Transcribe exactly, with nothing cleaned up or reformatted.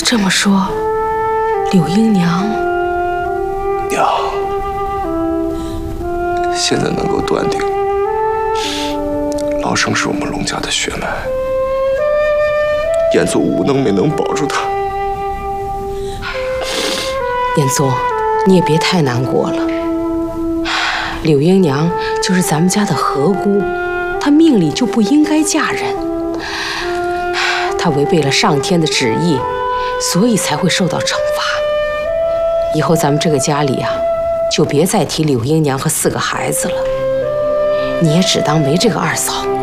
这么说，柳英娘…… 娘，现在能够断定，老生是我们龙家的血脉，彦宗无能没能保住他。 彦宗，你也别太难过了。柳英娘就是咱们家的和姑，她命里就不应该嫁人，她违背了上天的旨意，所以才会受到惩罚。以后咱们这个家里啊，就别再提柳英娘和四个孩子了，你也只当没这个二嫂。